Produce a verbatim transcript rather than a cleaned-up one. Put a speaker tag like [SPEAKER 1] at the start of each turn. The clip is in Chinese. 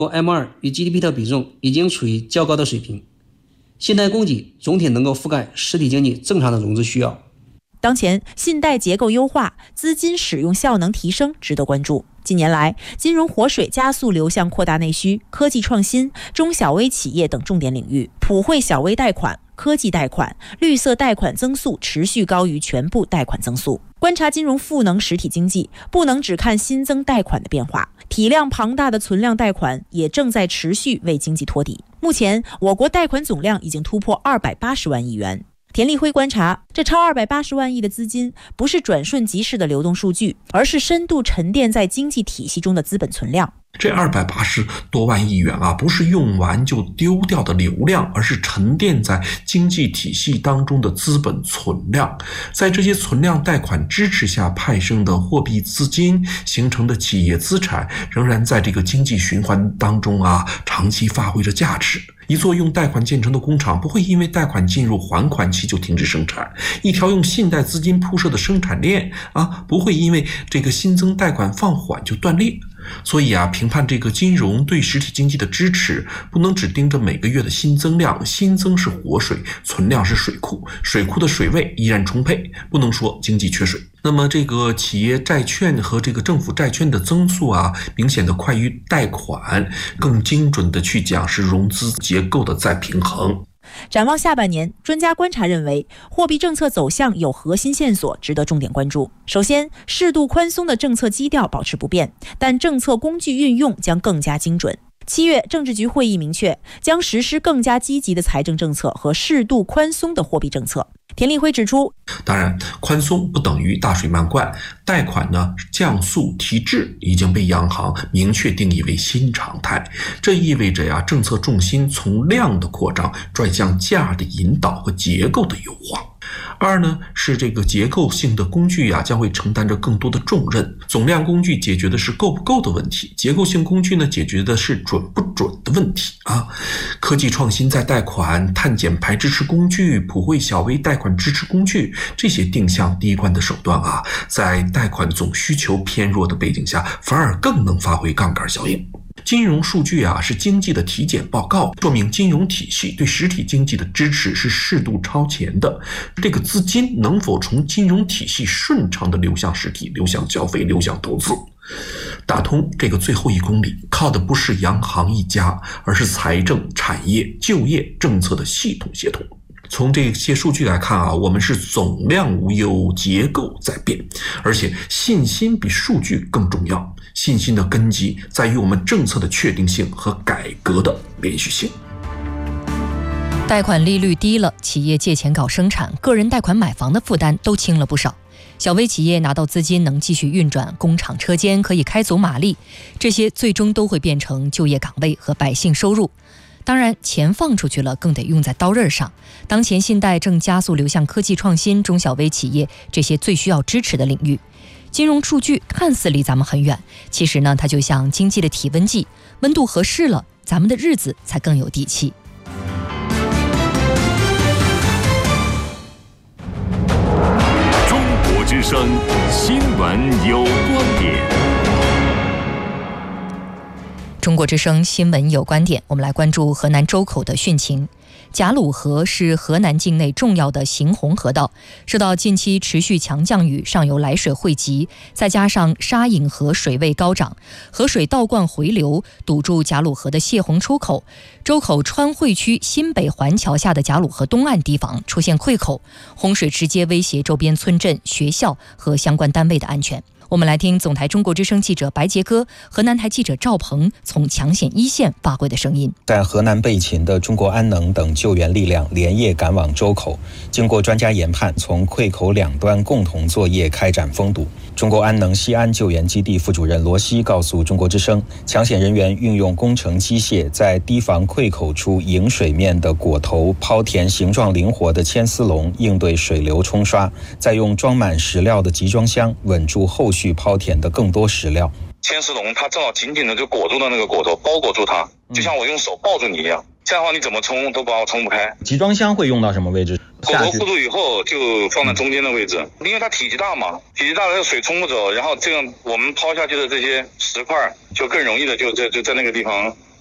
[SPEAKER 1] M 二 与 G D P 的比重已经处于较高的水平，信贷供给总体能够覆盖实体经济正常的融资需要。
[SPEAKER 2] 当前信贷结构优化，资金使用效能提升，值得关注。近年来，金融活水加速流向扩大内需、科技创新、中小微企业等重点领域，普惠小微贷款、科技贷款、绿色贷款增速持续高于全部贷款增速。观察金融赋能实体经济，不能只看新增贷款的变化，体量庞大的存量贷款也正在持续为经济托底。目前，我国贷款总量已经突破二百八十万亿元。田立辉观察，这超二百八十万亿的资金不是转瞬即逝的流动数据，而是深度沉淀在经济体系中的资本存量。
[SPEAKER 3] 这二百八十多万亿元啊，不是用完就丢掉的流量，而是沉淀在经济体系当中的资本存量。在这些存量贷款支持下派生的货币资金形成的企业资产，仍然在这个经济循环当中啊，长期发挥着价值。一座用贷款建成的工厂不会因为贷款进入还款期就停止生产，一条用信贷资金铺设的生产链啊，不会因为这个新增贷款放缓就断裂。所以啊，评判这个金融对实体经济的支持，不能只盯着每个月的新增量，新增是活水，存量是水库，水库的水位依然充沛，不能说经济缺水。那么这个企业债券和这个政府债券的增速啊，明显的快于贷款，更精准的去讲是融资结构的再平衡。
[SPEAKER 2] 展望下半年，专家观察认为，货币政策走向有核心线索值得重点关注。首先，适度宽松的政策基调保持不变，但政策工具运用将更加精准。七月政治局会议明确，将实施更加积极的财政政策和适度宽松的货币政策。田立辉指出，
[SPEAKER 3] 当然，宽松不等于大水漫灌，贷款呢降速提质已经被央行明确定义为新常态。这意味着呀，政策重心从量的扩张转向价的引导和结构的优化。二呢，是这个结构性的工具呀，将会承担着更多的重任。总量工具解决的是够不够的问题，结构性工具呢，解决的是准不准的问题啊。科技创新在贷款、碳减排支持工具、普惠小微贷款支持工具这些定向低关的手段啊，在贷款总需求偏弱的背景下，反而更能发挥杠杆效应。金融数据啊，是经济的体检报告，说明金融体系对实体经济的支持是适度超前的。这个资金能否从金融体系顺畅的流向实体、流向消费、流向投资？打通这个最后一公里，靠的不是央行一家，而是财政、产业、就业政策的系统协同。从这些数据来看啊，我们是总量无忧，结构在变，而且信心比数据更重要。信心的根基在于我们政策的确定性和改革的连续性。
[SPEAKER 4] 贷款利率低了，企业借钱搞生产，个人贷款买房的负担都轻了不少。小微企业拿到资金能继续运转，工厂车间可以开足马力，这些最终都会变成就业岗位和百姓收入。当然，钱放出去了，更得用在刀刃上。当前信贷正加速流向科技创新、中小微企业这些最需要支持的领域。金融数据看似离咱们很远，其实呢，它就像经济的体温计，温度合适了，咱们的日子才更有底气。
[SPEAKER 5] 中国之声新闻有观点。
[SPEAKER 4] 中国之声新闻有观点，我们来关注河南周口的汛情。贾鲁河是河南境内重要的行洪河道，受到近期持续强降雨，上游来水汇集，再加上沙引河水位高涨，河水倒灌回流，堵住贾鲁河的泄洪出口。周口川汇区新北环桥下的贾鲁河东岸堤防出现溃口，洪水直接威胁周边村镇、学校和相关单位的安全。我们来听总台中国之声记者白杰哥、河南台记者赵鹏从抢险一线发回的声音。
[SPEAKER 6] 在河南备勤的中国安能等救援力量连夜赶往周口，经过专家研判，从溃口两端共同作业开展封堵。中国安能西安救援基地副主任罗西告诉中国之声，抢险人员运用工程机械在堤防溃口处迎水面的果头抛填形状灵活的牵丝笼，应对水流冲刷，再用装满石料的集装箱稳住后续去抛填的更多石料。
[SPEAKER 7] 牵丝笼它正好紧紧的就裹住了那个果头，包裹住它，就像我用手抱住你一样，这样的话你怎么冲都把我冲不开。
[SPEAKER 6] 集装箱会用到什么位置？
[SPEAKER 7] 狗头护住以后就放在中间的位置，因为它体积大嘛，体积大了水冲不走，然后这样我们抛下去的这些石块就更容易的就在就在那个地方